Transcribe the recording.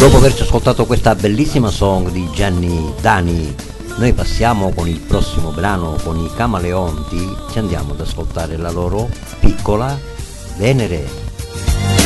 Dopo averci ascoltato questa bellissima song di Gianni Dani, noi passiamo con il prossimo brano, con i Camaleonti, ci andiamo ad ascoltare la loro Piccola Venere.